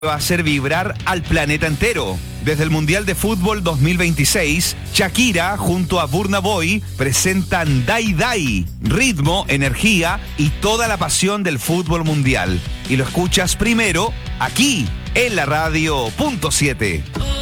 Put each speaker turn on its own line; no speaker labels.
va a hacer vibrar al planeta entero. Desde el Mundial de Fútbol 2026, Shakira junto a Burna Boy presentan Dai Dai, ritmo, energía y toda la pasión del fútbol mundial. Y lo escuchas primero aquí en la radio .7.